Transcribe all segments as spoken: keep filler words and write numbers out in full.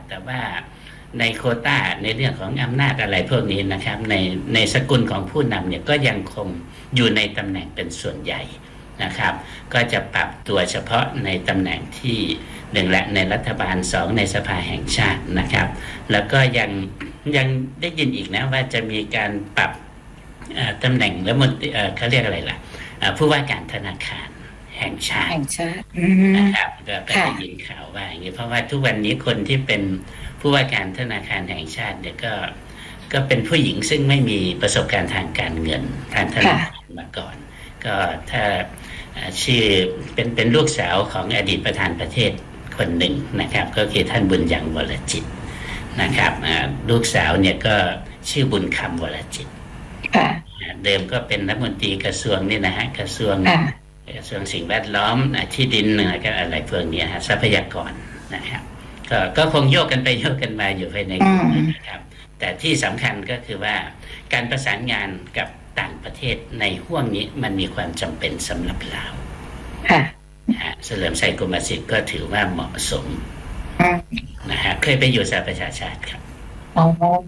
แต่ว่าในโควต้าในเรื่องของอำนาจอะไรพวกนี้นะครับในในสกุลของผู้นำเนี่ยก็ยังคงอยู่ในตำแหน่งเป็นส่วนใหญ่นะครับก็จะปรับตัวเฉพาะในตำแหน่งที่หนึ่งและในรัฐบาลสองในสภาแห่งชาตินะครับแล้วก็ยังยังได้ยินอีกนะว่าจะมีการปรับตำแหน่งและมนตรีเขาเรียกอะไรล่ะผู้ว่าการธนาคารแห่งชาตินะครับก็ได้ยินข่าวว่าอย่างนี้เพราะว่าทุกวันนี้คนที่เป็นผู้ว่าการธนาคารแห่งชาติเนี่ยก็ก็เป็นผู้หญิงซึ่งไม่มีประสบการณ์ทางการเงินทางธนาคารมาก่อนก็ถ้าชื่อเป็นเป็นลูกสาวของอดีตประธานประเทศคนหนึ่งนะครับก็คือท่านบุญยังวรจิตนะครับลูกสาวเนี่ยก็ชื่อบุญคำวรจิตเดิมก็เป็นรัฐมนตรีกระทรวงนี่นะฮะกระทรวงกระทรวงสิ่งแวดล้อมที่ดินก็อะไรพวกนี้ฮะทรัพยากรนะครับก็ก็คงโยกกันไปโยกกันมาอยู่ภายในกลุ่มนะครับแต่ที่สำคัญก็คือว่าการประสานงานกับต่างประเทศในห่วงนี้มันมีความจำเป็นสำหรับเราค่ะเฉลิมชัยกรมสิทธิ์ก็ถือว่าเหมาะสมนะฮะเคยไปอยู่สหประชาชาติครับอ๋อ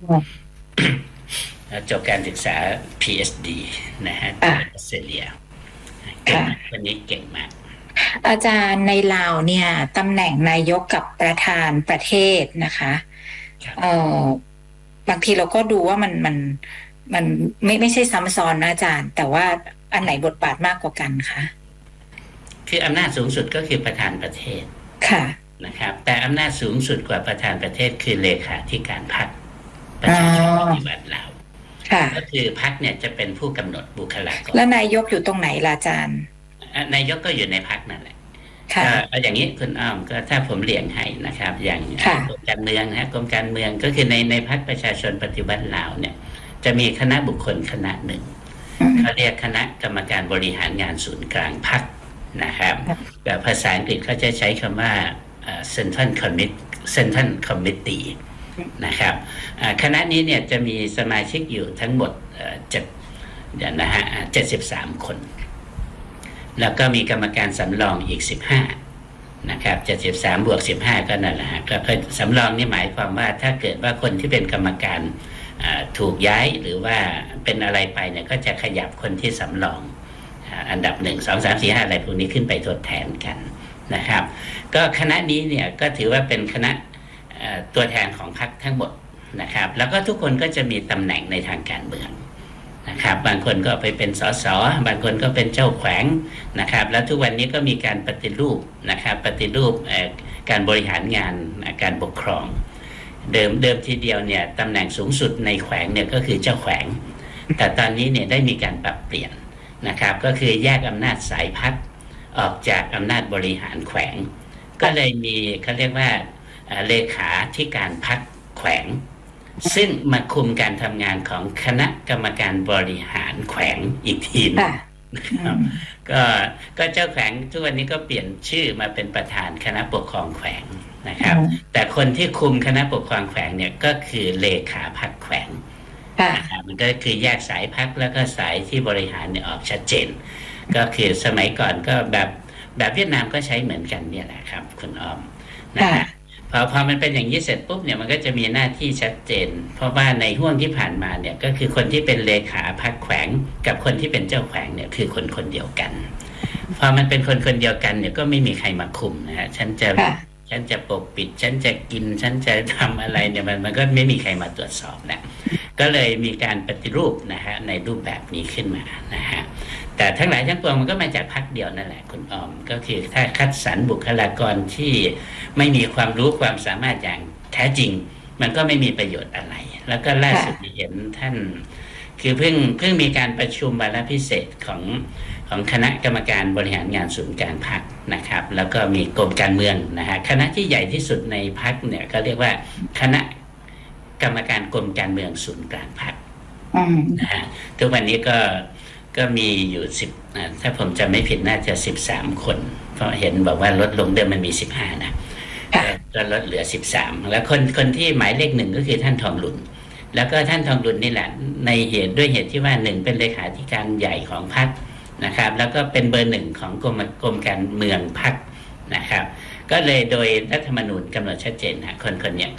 จบการศึกษา พี เอช ดี นะฮะที่ออสเตรเลียเก่งคนนี้เก่งมากอาจารย์ในลาวเนี่ยตำแหน่งนายกกับประธานประเทศนะคะเอ่อบางทีเราก็ดูว่ามันมันมันไม่ไม่ใช่ซ้ำซ้อนนะอาจารย์แต่ว่าอันไหนบทบาทมากกว่ากันคะคืออำนาจสูงสุดก็คือประธานประเทศค่ะนะครับแต่อำนาจสูงสุดกว่าประธานประเทศคือเลขาธิการพรรคประชาชนปฏิวัติลาวก็คือพรรคเนี่ยจะเป็นผู้กำหนดบุคลากรแล้วนายกอยู่ตรงไหนล่ะอาจารย์นายกก็อยู่ในพรรคนั่นแหละเอาอย่างนี้คุณอ้อมก็ถ้าผมเรียงให้นะครับอย่างกรมการเมืองนะกรมการเมืองก็คือในในพรรคประชาชนปฏิวัติลาวเนี่ยจะมีคณะบุคคลคณะหนึ่งเขาเรียกคณะกรรมการบริหารงานศูนย์กลางพรรคนะครับแบบภาษาอังกฤษเขาจะใช้คำว่า Central Committee Central Committee นะครับคณะนี้เนี่ยจะมีสมาชิกอยู่ทั้งหมดเจ็ดเดี๋ยวนะฮะเจ็ดสิบสามคนแล้วก็มีกรรมการสำรองอีกสิบห้านะครับเจ็ดสิบสามบวกสิบห้าก็นั่นแหละฮะก็สำรองนี่หมายความว่าถ้าเกิดว่าคนที่เป็นกรรมการถูกย้ายหรือว่าเป็นอะไรไปเนี่ยก็จะขยับคนที่สำรองอันดับหนึ่งสองสามสี่ห้าอะไรพวกนี้ขึ้นไปทดแทนกันนะครับก็คณะนี้เนี่ยก็ถือว่าเป็นคณะตัวแทนของพรรคทั้งหมดนะครับแล้วก็ทุกคนก็จะมีตำแหน่งในทางการเมืองนะครับบางคนก็ไปเป็นสสบางคนก็เป็นเจ้าแขวงนะครับแล้วทุกวันนี้ก็มีการปฏิรูปนะครับปฏิรูปการบริหารงานการปกครองเดิมเดิมทีเดียวเนี่ยตำแหน่งสูงสุดในแขวงเนี่ยก็คือเจ้าแขวงแต่ตอนนี้เนี่ยได้มีการปรับเปลี่ยนนะครับก็คือแยกอำนาจสายพรรคออกจากอำนาจบริหารแขวงก็เลยมีเขาเรียกว่าเลขาธิการพรรคแขวงซึ่งมาคุมการทำงานของคณะกรรมการบริหารแขวงอีกทีนึงนะครับก็ก็เจ้าแขวงทุกวันนี้ก็เปลี่ยนชื่อมาเป็นประธานคณะปกครองแขวงนะครับแต่คนที่คุมคณะปกครองแขวงเนี่ยก็คือเลขาพรรคแขวงนะครับมันก็คือแยกสายพรรคแล้วก็สายที่บริหารเนี่ยออกชัดเจนก็คือสมัยก่อนก็แบบแบบเวียดนามก็ใช้เหมือนกันเนี่ยแหละครับคุณอ้อมนะฮะพอพอมันเป็นอย่างนี้เสร็จปุ๊บเนี่ยมันก็จะมีหน้าที่ชัดเจนเพราะว่าในห่วงที่ผ่านมาเนี่ยก็คือคนที่เป็นเลขาพรรคแขวงกับคนที่เป็นเจ้าแขวงเนี่ยคือคนคนเดียวกันพอมันเป็นคนคนเดียวกันเนี่ยก็ไม่มีใครมาคุมนะฮะฉันจะฉันจะปกปิดฉันจะกินฉันจะทำอะไรเนี่ยมันมันก็ไม่มีใครมาตรวจสอบนะก็เลยมีการปฏิรูปนะฮะในรูปแบบนี้ขึ้นมานะฮะแต่ทั้งหลายทั้งปวงมันก็มาจากพรรคเดียวนั่นแหละคุณออมก็คือถ้าคัดสรรบุคลากรที่ไม่มีความรู้ความสามารถอย่างแท้จริงมันก็ไม่มีประโยชน์อะไรแล้วก็ล่าสุดเห็นท่านคือเพิ่งเพิ่งมีการประชุมวาระพิเศษของของคณะกรรมการบริหารงานศูนย์กลางพรรคนะครับแล้วก็มีกรมการเมืองนะฮะคณะที่ใหญ่ที่สุดในพรรคเนี่ยก็เรียกว่าคณะกรรมการกรมการเมืองศูนย์กลางพรรคนะฮะทุกวันนี้ก็ก็มีอยู่สิบถ้าผมจำไม่ผิดน่าจะสิบสามคนเพราะเห็นบอกว่าลดลงเดิมมันมีสิบห้านะก็ลดเหลือสิบสามแล้วคนคนที่หมายเลขหนึ่งก็คือท่านทองหลุนแล้วก็ท่านทองหลุนนี่แหละในเหตุด้วยเหตุที่ว่าหนึ่งเป็นเลขาธิการใหญ่ของพรรคนะครับแล้วก็เป็นเบอร์หนึ่งของกรมกรมการเมืองพรรคนะครับก็เลยโดยรัฐธรรมนูญกำหนดชัดเจนนะคนคนนี้